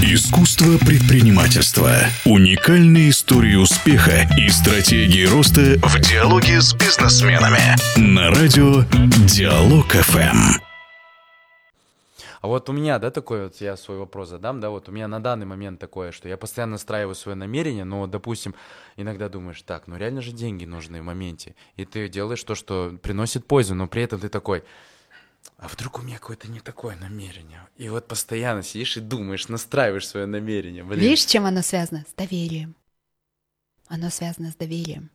Искусство предпринимательства. Уникальные истории успеха и стратегии роста в диалоге с бизнесменами. На радио Диалог ФМ. А вот у меня, такой вот, я свой вопрос задам, вот у меня на данный момент такое, что я постоянно настраиваю свое намерение, но, допустим, иногда думаешь, реально же деньги нужны в моменте, и ты делаешь то, что приносит пользу, но при этом ты такой, а вдруг у меня какое-то не такое намерение? И вот постоянно сидишь и думаешь, настраиваешь свое намерение. Видишь, с чем оно связано? С доверием. Оно связано с доверием.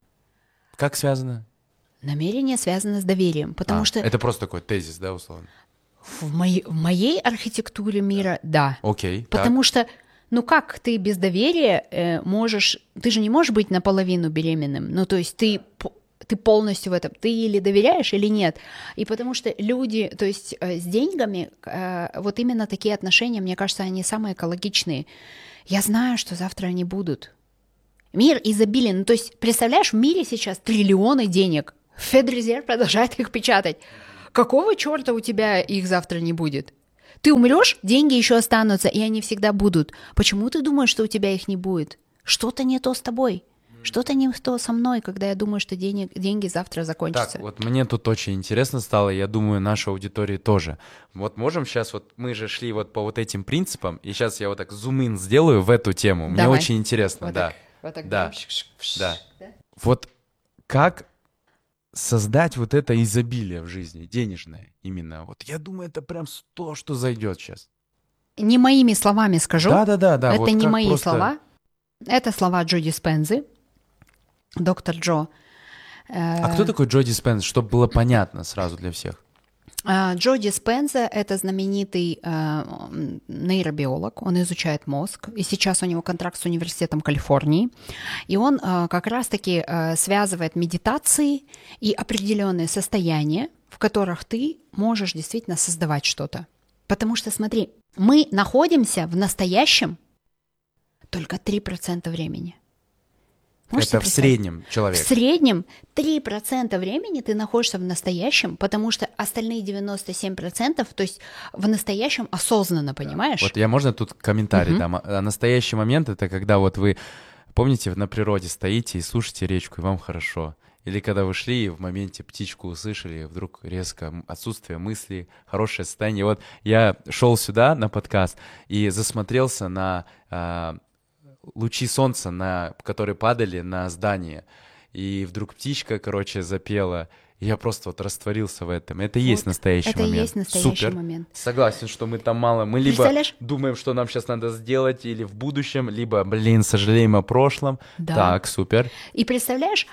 Как связано? Намерение связано с доверием, потому что... Это просто такой тезис, условно? В моей архитектуре мира, да. Окей. Потому что, как ты без доверия можешь... Ты же не можешь быть наполовину беременным. То есть ты полностью в этом. Ты или доверяешь, или нет. И потому что люди, то есть с деньгами, вот именно такие отношения, мне кажется, они самые экологичные. Я знаю, что завтра они будут. Мир изобилен. То есть, представляешь, в мире сейчас триллионы денег. Федрезерв продолжает их печатать. Какого черта у тебя их завтра не будет? Ты умрешь, деньги еще останутся, и они всегда будут. Почему ты думаешь, что у тебя их не будет? Что-то не то с тобой. Что-то не то со мной, когда я думаю, что деньги завтра закончатся. Так, вот мне тут очень интересно стало, я думаю, нашей аудитории тоже. Вот можем сейчас, мы же шли вот по вот этим принципам, и сейчас я вот так зум-ин сделаю в эту тему. Давай. Мне очень интересно, вот да. Так, вот так да. Да. Вот как создать вот это изобилие в жизни, денежное именно. Вот я думаю, это прям то, что зайдет сейчас. Не моими словами скажу. Да. Это вот не мои просто... слова. Это слова Джо Диспензы. Доктор Джо. А кто такой Джо Диспенза, чтобы было понятно сразу для всех? Джо Диспенза — это знаменитый нейробиолог, он изучает мозг, и сейчас у него контракт с Университетом Калифорнии, и он как раз-таки связывает медитации и определенные состояния, в которых ты можешь действительно создавать что-то. Потому что, смотри, мы находимся в настоящем только 3% времени. Можете это в среднем человек? В среднем 3% времени ты находишься в настоящем, потому что остальные 97%, то есть в настоящем осознанно, понимаешь? Вот я можно тут комментарий дам? А настоящий момент — это когда вот вы, помните, на природе стоите и слушаете речку, и вам хорошо. Или когда вы шли и в моменте птичку услышали, и вдруг резко отсутствие мыслей, хорошее состояние. Вот я шел сюда на подкаст и засмотрелся на... лучи солнца, которые падали на здание. И вдруг птичка, запела. И я просто растворился в этом. Это и есть настоящий момент. Это и есть настоящий момент. Согласен, что мы там мало. Мы либо думаем, что нам сейчас надо сделать, или в будущем, либо, сожалеем о прошлом. Да. Так, супер. И представляешь,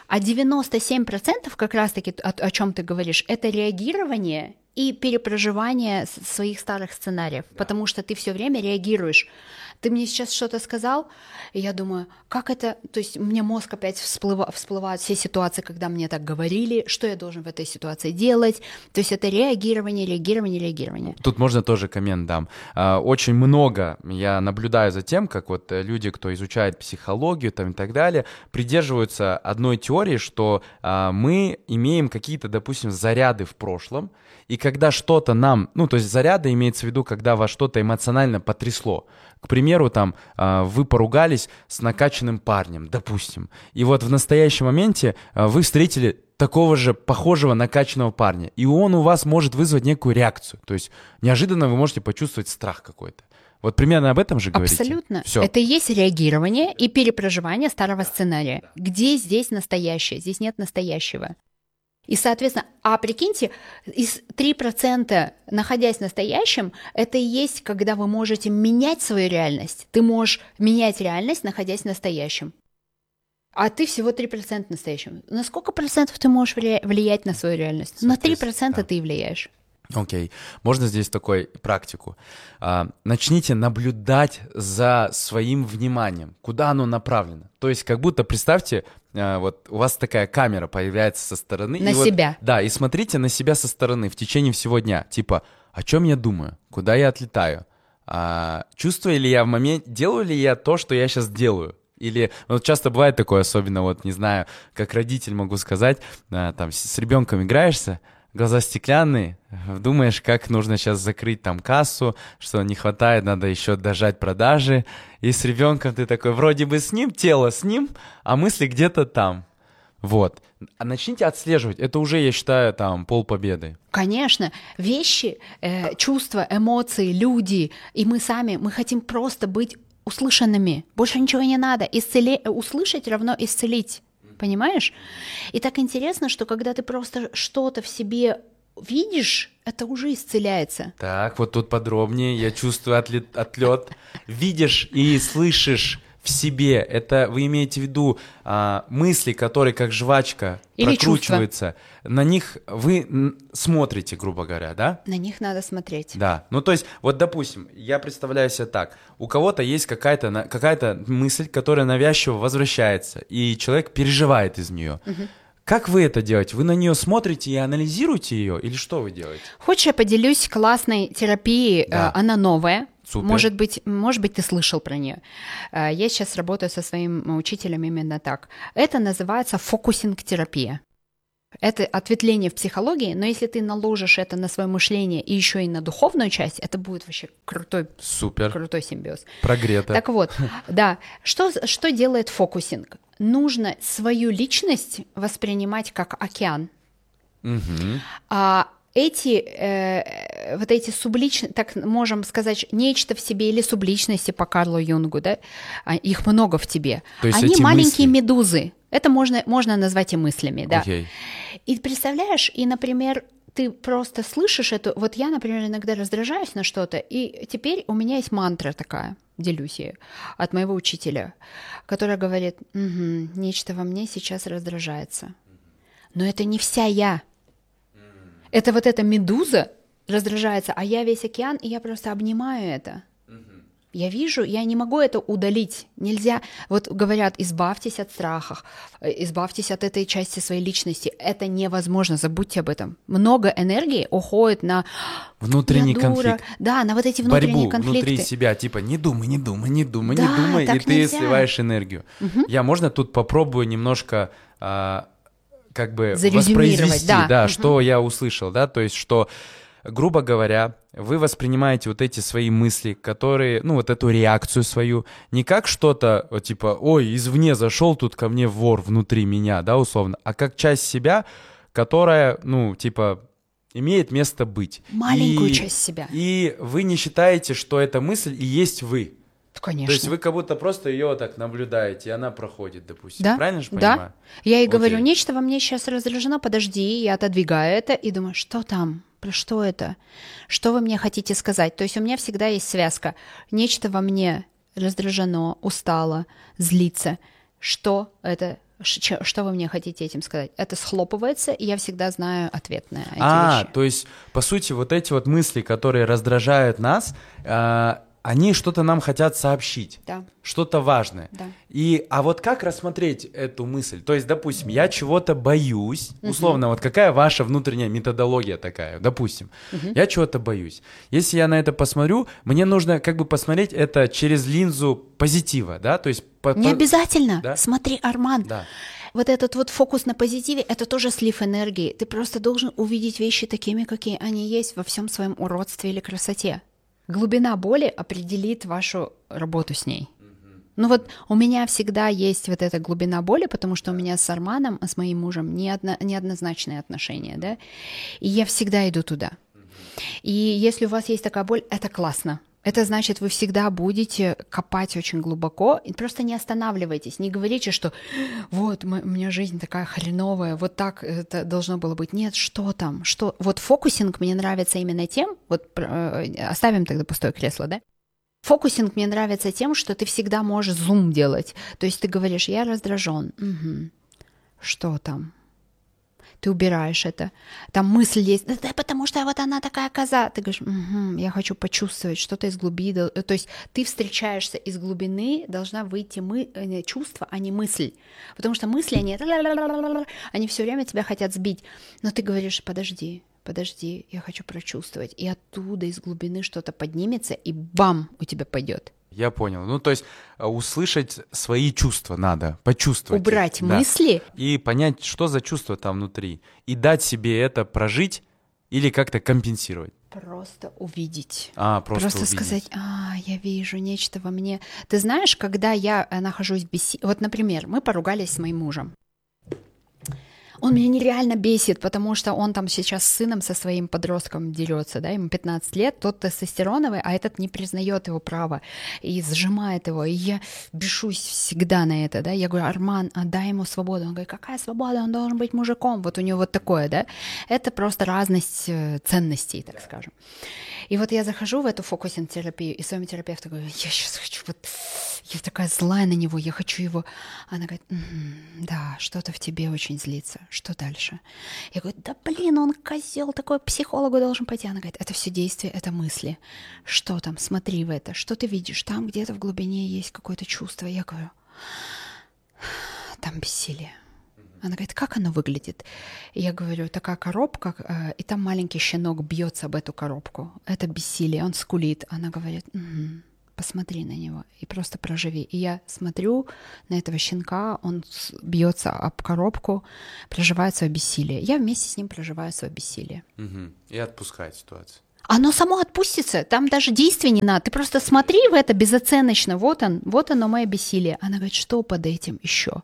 97% как раз-таки, о чем ты говоришь, это реагирование и перепроживание своих старых сценариев, потому что ты все время реагируешь. Ты мне сейчас что-то сказал, и я думаю, как это... То есть мне мозг опять всплывают все ситуации, когда мне так говорили, что я должен в этой ситуации делать. То есть это реагирование. Тут можно тоже коммент дам. Очень много я наблюдаю за тем, как люди, кто изучает психологию и так далее, придерживаются одной теории, что мы имеем какие-то, допустим, заряды в прошлом, и когда что-то нам... то есть заряды имеется в виду, когда вас что-то эмоционально потрясло. К примеру, вы поругались с накачанным парнем, допустим, и вот в настоящем моменте вы встретили такого же похожего накачанного парня, и он у вас может вызвать некую реакцию, то есть неожиданно вы можете почувствовать страх какой-то. Вот примерно об этом же говорите? Абсолютно. Всё. Это и есть реагирование и перепроживание старого сценария. Где здесь настоящее? Здесь нет настоящего. И, соответственно, прикиньте, из 3%, находясь в настоящем, это и есть, когда вы можете менять свою реальность. Ты можешь менять реальность, находясь в настоящем. А ты всего 3% в настоящем. На сколько процентов ты можешь влиять на свою реальность? На 3% ты и влияешь. Окей. Можно здесь такую практику. Начните наблюдать за своим вниманием, куда оно направлено. То есть как будто, представьте, у вас такая камера появляется со стороны. На себя. Да, и смотрите на себя со стороны в течение всего дня. Типа, о чем я думаю, куда я отлетаю, чувствую ли я в моменте, делаю ли я то, что я сейчас делаю. Или часто бывает такое, особенно не знаю, как родитель могу сказать, с ребенком играешься, глаза стеклянные, думаешь, как нужно сейчас закрыть там кассу, что не хватает, надо еще дожать продажи. И с ребенком ты такой, вроде бы с ним, тело с ним, а мысли где-то там. Вот. А начните отслеживать. Это уже, я считаю, там полпобеды. Конечно, вещи, чувства, эмоции, люди, и мы сами, мы хотим просто быть услышанными. Больше ничего не надо. Услышать равно исцелить. Понимаешь? И так интересно, что когда ты просто что-то в себе видишь, это уже исцеляется. Так, вот тут подробнее. Я чувствую отлет. Видишь и слышишь в себе. Это вы имеете в виду мысли, которые как жвачка или прокручиваются. Чувства. На них вы смотрите, грубо говоря, да? На них надо смотреть. Да. Ну, то есть, вот, допустим, я представляю себе так. У кого-то есть какая-то мысль, которая навязчиво возвращается, и человек переживает из нее. Угу. Как вы это делаете? Вы на нее смотрите и анализируете ее, или что вы делаете? Хочешь, я поделюсь классной терапией? Да. Она новая. Супер. Может быть, ты слышал про нее. Я сейчас работаю со своим учителем именно так. Это называется фокусинг-терапия. Это ответвление в психологии, но если ты наложишь это на свое мышление и еще и на духовную часть, это будет вообще крутой симбиоз. Прогрето. Так вот, да, что делает фокусинг? Нужно свою личность воспринимать как океан. Угу. Эти субличности, так можем сказать, нечто в себе или субличности по Карлу Юнгу, да, их много в тебе. Они маленькие медузы. Это можно назвать и мыслями, да. Okay. И представляешь, и, например, ты просто слышишь это. Вот я, например, иногда раздражаюсь на что-то, и теперь у меня есть мантра такая, делюсь ею, от моего учителя, которая говорит: нечто во мне сейчас раздражается. Но это не вся я. Это вот эта медуза раздражается, а я весь океан, и я просто обнимаю это. Я вижу, я не могу это удалить. Нельзя. Вот говорят, избавьтесь от страхов, избавьтесь от этой части своей личности. Это невозможно, забудьте об этом. Много энергии уходит на внутренний конфликт. Да, на вот эти внутренние борьбу конфликты. Внутри себя, типа не думай, и ты сливаешь энергию. Я, можно тут попробую немножко как бы воспроизвести, да, что я услышал, да, то есть что, грубо говоря, вы воспринимаете вот эти свои мысли, которые, ну, вот эту реакцию свою, не как что-то, вот, типа, ой, извне зашел тут ко мне вор внутри меня, да, условно, а как часть себя, которая, ну, типа, имеет место быть. Маленькую часть себя. И вы не считаете, что эта мысль и есть вы. Конечно. То есть вы как будто просто ее так наблюдаете, и она проходит, допустим. Да? Правильно же понимаю? Да. Я ей говорю, нечто во мне сейчас раздражено, подожди, я отодвигаю это и думаю, что там? Про что это? Что вы мне хотите сказать? То есть у меня всегда есть связка. Нечто во мне раздражено, устало, злится. Что это? Что вы мне хотите этим сказать? Это схлопывается, и я всегда знаю ответ на эти вещи. То есть, по сути, вот эти вот мысли, которые раздражают нас, они что-то нам хотят сообщить, да. Что-то важное. Да. А вот как рассмотреть эту мысль? То есть, допустим, я чего-то боюсь, условно, вот какая ваша внутренняя методология такая, допустим, я чего-то боюсь. Если я на это посмотрю, мне нужно как бы посмотреть это через линзу позитива, да? То есть не обязательно. Да? Смотри, Арман. Да. Вот этот вот фокус на позитиве, это тоже слив энергии. Ты просто должен увидеть вещи такими, какие они есть во всем своем уродстве или красоте. Глубина боли определит вашу работу с ней. Ну вот у меня всегда есть вот эта глубина боли, потому что у меня с Арманом, с моим мужем неоднозначные отношения, да, и я всегда иду туда. И если у вас есть такая боль, это классно. Это значит, вы всегда будете копать очень глубоко, и просто не останавливайтесь, не говорите, что вот, у меня жизнь такая хреновая, вот так это должно было быть. Нет, что там, что... Вот фокусинг мне нравится именно тем, вот оставим тогда пустое кресло, да? Фокусинг мне нравится тем, что ты всегда можешь зум делать. То есть ты говоришь, я раздражен. Угу. Что там? Ты убираешь это. Там мысль есть, да потому что вот она такая коза. Ты говоришь, я хочу почувствовать что-то из глубины. То есть ты встречаешься из глубины, должна выйти чувство, а не мысль. Потому что мысли, они все время тебя хотят сбить. Но ты говоришь, подожди, я хочу прочувствовать. И оттуда из глубины что-то поднимется, и бам, у тебя пойдет. я понял. Ну, то есть услышать свои чувства надо, почувствовать. Убрать их, да. мысли. И понять, что за чувство там внутри. И дать себе это прожить или как-то компенсировать. Просто увидеть. Просто увидеть. Сказать, я вижу нечто во мне. Ты знаешь, когда я нахожусь в беседе... Вот, например, мы поругались с моим мужем. Он меня нереально бесит, потому что он там сейчас с сыном со своим подростком дерется, да, ему 15 лет, тот тестостероновый, а этот не признает его права и сжимает его, и я бешусь всегда на это, да, я говорю, Арман, отдай ему свободу, он говорит, какая свобода, он должен быть мужиком, вот у него вот такое, да, это просто разность ценностей, так скажем. И вот я захожу в эту фокусинг-терапию, и своему терапевту говорю, я сейчас хочу, вот, я такая злая на него, я хочу его. Она говорит, да, что-то в тебе очень злится, что дальше? Я говорю, да блин, он козел такой, к психологу должен пойти. Она говорит, это все действия, это мысли. Что там, смотри в это, что ты видишь? Там где-то в глубине есть какое-то чувство. Я говорю, там бессилие. Она говорит, как оно выглядит? И я говорю, такая коробка, и там маленький щенок бьется об эту коробку. Это бессилие, он скулит. Она говорит, посмотри на него и просто проживи. И я смотрю на этого щенка, он бьется об коробку, проживает свое бессилие. Я вместе с ним проживаю свое бессилие. И отпускает ситуацию. Оно само отпустится, там даже действий не надо. Ты просто смотри в это безоценочно. Вот оно мое бессилие. Она говорит, что под этим еще?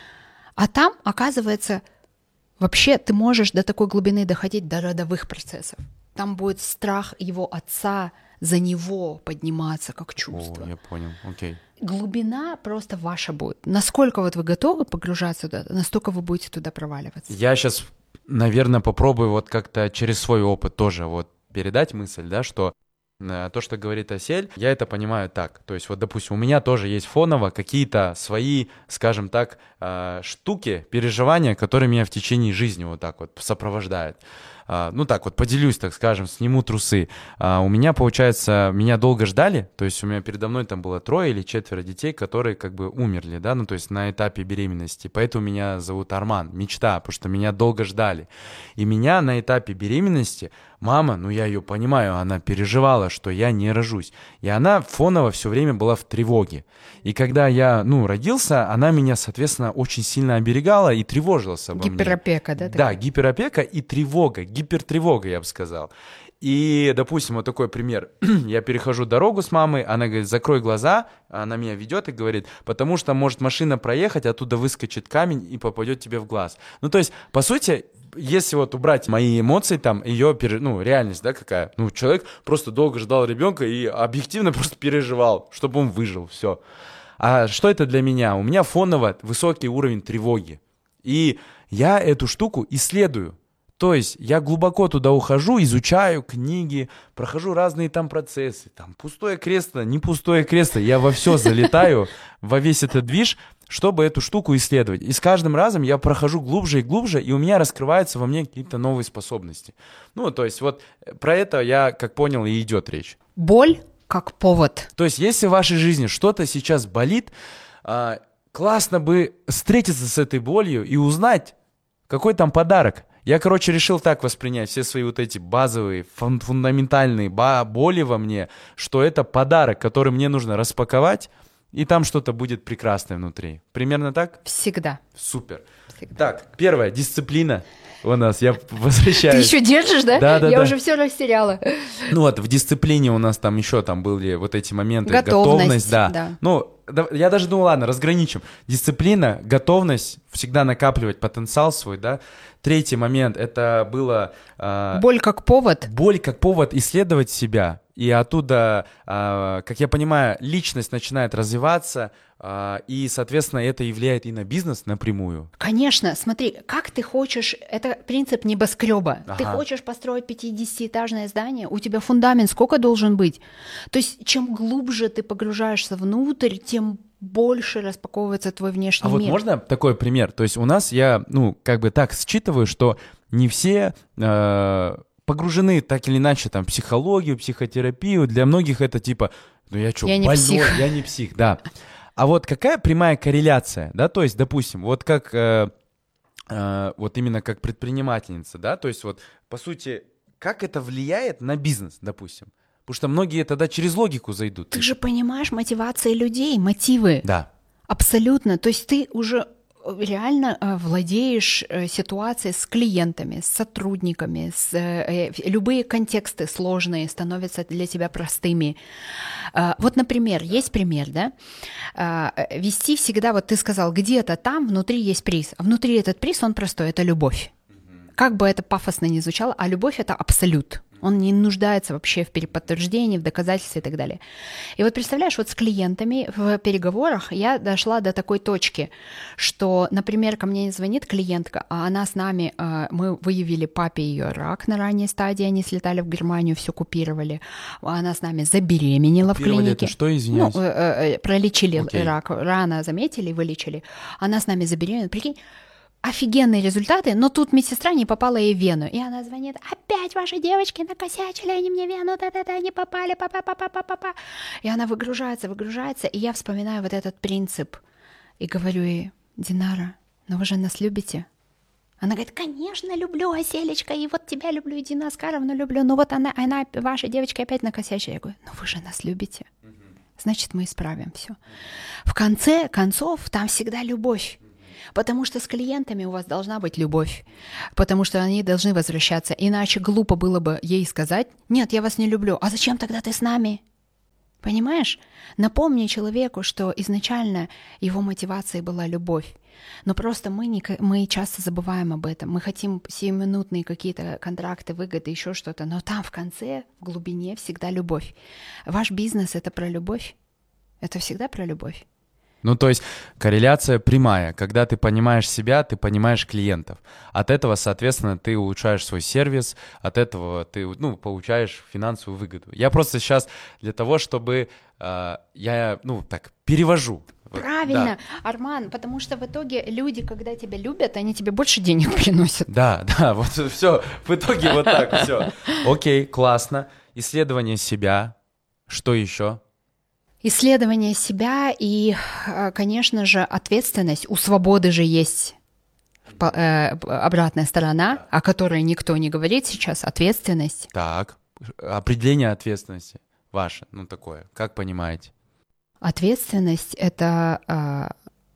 А там, оказывается, вообще ты можешь до такой глубины доходить до родовых процессов. Там будет страх его отца за него подниматься как чувство. Я понял, окей. Глубина просто ваша будет. Насколько вот вы готовы погружаться туда, настолько вы будете туда проваливаться. Я сейчас, наверное, попробую вот как-то через свой опыт тоже вот передать мысль, да, что то, что говорит Асель, я это понимаю так. То есть вот, допустим, у меня тоже есть фоново какие-то свои, скажем так, штуки, переживания, которые меня в течение жизни вот так вот сопровождают. Ну так вот, поделюсь, так скажем, сниму трусы. У меня, получается, меня долго ждали, то есть у меня передо мной там было 3 или 4 детей, которые как бы умерли, да, ну то есть на этапе беременности. Поэтому меня зовут Арман, мечта, потому что меня долго ждали. И меня на этапе беременности мама, ну я ее понимаю, она переживала, что я не рожусь. И она фоново все время была в тревоге. И когда я, родился, она меня, соответственно, очень сильно оберегала и тревожилась обо мне. Гиперопека, да? Да, гиперопека и тревога, гипертревога, я бы сказал. И, допустим, вот такой пример. Я перехожу дорогу с мамой, она говорит, закрой глаза, она меня ведет и говорит, потому что может машина проехать, оттуда выскочит камень и попадет тебе в глаз. Ну, то есть, по сути, если вот убрать мои эмоции, там, ее, реальность, да, какая? Человек просто долго ждал ребенка и объективно просто переживал, чтобы он выжил, все. А что это для меня? У меня фоново высокий уровень тревоги. И я эту штуку исследую. То есть я глубоко туда ухожу, изучаю книги, прохожу разные там процессы. Там пустое кресло, не пустое кресло. Я во все залетаю, во весь этот движ, чтобы эту штуку исследовать. И с каждым разом я прохожу глубже и глубже, и у меня раскрываются во мне какие-то новые способности. То есть вот про это я, как понял, и идет речь. Боль как повод. То есть если в вашей жизни что-то сейчас болит, классно бы встретиться с этой болью и узнать, какой там подарок. Я, решил так воспринять все свои вот эти базовые, фундаментальные боли во мне, что это подарок, который мне нужно распаковать, и там что-то будет прекрасное внутри. Примерно так? Всегда. Супер. Всегда. Так, первое, дисциплина у нас, я возвращаюсь. Ты еще держишь, да? Да. Я уже все растеряла. В дисциплине у нас там еще были вот эти моменты. Готовность, да. Я даже думал, ладно, разграничим. Дисциплина, готовность, всегда накапливать потенциал свой, да. 3-й момент, это было... боль как повод. Боль как повод исследовать себя. И оттуда, как я понимаю, личность начинает развиваться, и, соответственно, это и влияет и на бизнес напрямую. Конечно, смотри, как ты хочешь, это принцип небоскреба. Ага. Ты хочешь построить 50-этажное здание, у тебя фундамент сколько должен быть? То есть чем глубже ты погружаешься внутрь, тем больше распаковывается твой внешний мир. А вот можно такой пример? То есть у нас я, так считываю, что не все... погружены так или иначе там, в психологию, психотерапию. Для многих это типа, я что, больной? Я не псих, да. А вот какая прямая корреляция, да, то есть, допустим, вот как, вот именно как предпринимательница, да, то есть вот, по сути, как это влияет на бизнес, допустим. Потому что многие тогда через логику зайдут. Ты же понимаешь мотивации людей, мотивы. Да. Абсолютно. То есть ты уже реально владеешь ситуацией с клиентами, с сотрудниками, любые контексты сложные становятся для тебя простыми. Вот, например, есть пример, да? Вести всегда, вот ты сказал, где-то там внутри есть приз, а внутри этот приз, он простой, это любовь. Как бы это пафосно ни звучало, а любовь — это абсолют. Он не нуждается вообще в переподтверждении, в доказательстве и так далее. И вот представляешь, вот с клиентами в переговорах я дошла до такой точки, что, например, ко мне звонит клиентка, а она с нами, мы выявили папе ее рак на ранней стадии, они слетали в Германию, все купировали, она с нами забеременела в клинике. Это что, извиняюсь? Пролечили рак, рано заметили, вылечили. Она с нами забеременела, прикинь, офигенные результаты, но тут медсестра не попала ей в вену. И она звонит: опять ваши девочки накосячили, они мне вену, не попали, па-па-па-па-па-па. И она выгружается, и я вспоминаю вот этот принцип. И говорю ей: Динара, но вы же нас любите? Она говорит: конечно, люблю, Оселечка, и вот тебя люблю, и Дину Оскаровну люблю, но вот она ваша девочка опять накосячила. Я говорю: ну вы же нас любите. Значит, мы исправим все. В конце концов, там всегда любовь. Потому что с клиентами у вас должна быть любовь, потому что они должны возвращаться. Иначе глупо было бы ей сказать: нет, я вас не люблю, а зачем тогда ты с нами? Понимаешь? Напомни человеку, что изначально его мотивацией была любовь. Но просто мы часто забываем об этом. Мы хотим сиюминутные какие-то контракты, выгоды, еще что-то, но там в конце, в глубине всегда любовь. Ваш бизнес — это про любовь? Это всегда про любовь. Ну, то есть корреляция прямая. Когда ты понимаешь себя, ты понимаешь клиентов. От этого, соответственно, ты улучшаешь свой сервис, от этого ты, получаешь финансовую выгоду. Я просто сейчас для того, чтобы так перевожу. Правильно, да. Арман, потому что в итоге люди, когда тебя любят, они тебе больше денег приносят. Да, вот все, в итоге вот так, все. Окей, классно. Исследование себя. Что еще? Исследование себя и, конечно же, ответственность. У свободы же есть обратная сторона, о которой никто не говорит сейчас, ответственность. Так, определение ответственности ваше, такое, как понимаете? Ответственность — это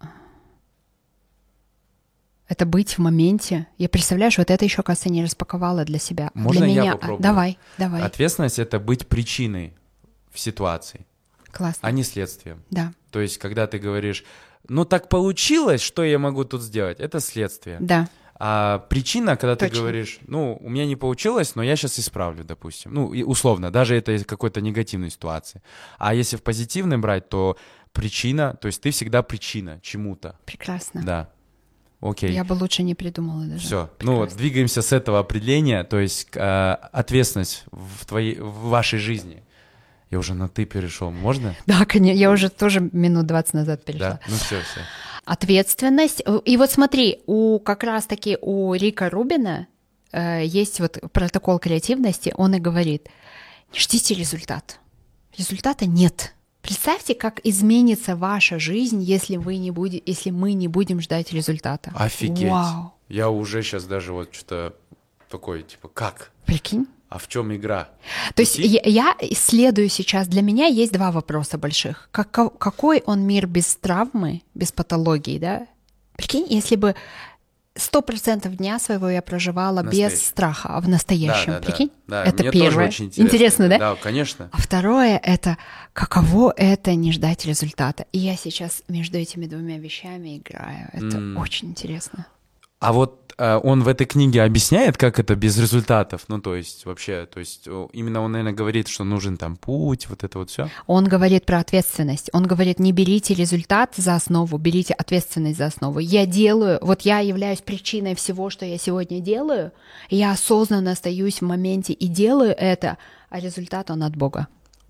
быть в моменте. Я, представляешь, вот это еще, кажется, не распаковала для себя. Можно для я меня... попробую? Давай. Ответственность — это быть причиной в ситуации. Классно. А не следствием. Да. То есть, когда ты говоришь: так получилось, что я могу тут сделать? Это следствие. Да. А причина, когда Точно. ты говоришь: у меня не получилось, но я сейчас исправлю, допустим. И условно, даже это из какой-то негативной ситуации. А если в позитивном брать, то причина, то есть ты всегда причина чему-то. Прекрасно. Да. Окей. Я бы лучше не придумала даже. Все. Двигаемся с этого определения, то есть ответственность в вашей жизни. Я уже на «ты» перешел, можно? Да, конечно, я уже тоже минут 20 назад перешла. Да, все. Ответственность. И вот смотри, как раз-таки у Рика Рубина есть вот протокол креативности, он и говорит: не ждите результат. Результата нет. Представьте, как изменится ваша жизнь, если мы не будем ждать результата. Офигеть. Вау. Я уже сейчас даже что-то такое, как? Прикинь? А в чем игра? То есть я исследую сейчас, для меня есть два вопроса больших. Какой он мир без травмы, без патологии, да? Прикинь, если бы 100% дня своего я проживала без страха, а в настоящем, прикинь? Да, это мне первое. Тоже очень интересно, да? Да, конечно. А второе — это каково это не ждать результата. И я сейчас между этими двумя вещами играю. Это очень интересно. А вот он в этой книге объясняет, как это без результатов? Именно он, наверное, говорит, что нужен там путь, вот это вот все. Он говорит про ответственность. Он говорит: не берите результат за основу, берите ответственность за основу. Я являюсь причиной всего, что я сегодня делаю. Я осознанно остаюсь в моменте и делаю это, а результат он от Бога.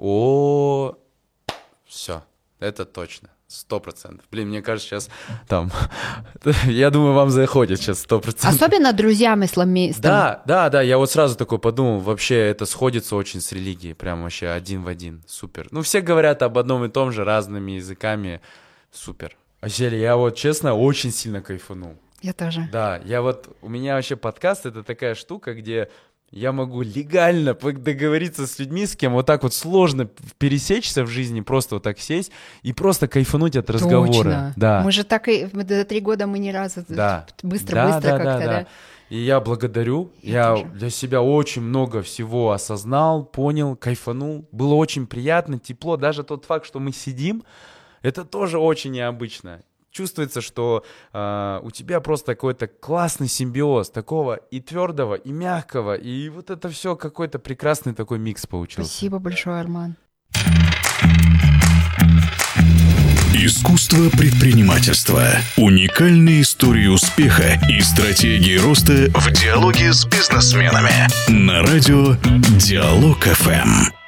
Все, это точно. 100%. Блин, мне кажется, сейчас я думаю, вам заходит сейчас 100%. Особенно друзьям исламистам. Да, я вот сразу такой подумал, вообще это сходится очень с религией, прям вообще один в один, супер. Все говорят об одном и том же, разными языками, супер. Вообще, я вот честно очень сильно кайфанул. Я тоже. Да, у меня вообще подкаст — это такая штука, где я могу легально договориться с людьми, с кем вот так вот сложно пересечься в жизни, просто вот так сесть и просто кайфануть от разговора. Точно. Да. Мы же так и за 3 года мы ни разу быстро как-то, да. И я благодарю, я для себя очень много всего осознал, понял, кайфанул, было очень приятно, тепло, даже тот факт, что мы сидим, это тоже очень необычно. Чувствуется, что у тебя просто какой-то классный симбиоз такого и твердого, и мягкого, и вот это все какой-то прекрасный такой микс получился. Спасибо большое, Арман. Искусство предпринимательства. Уникальные истории успеха и стратегии роста в диалоге с бизнесменами. На радио Диалог ФМ.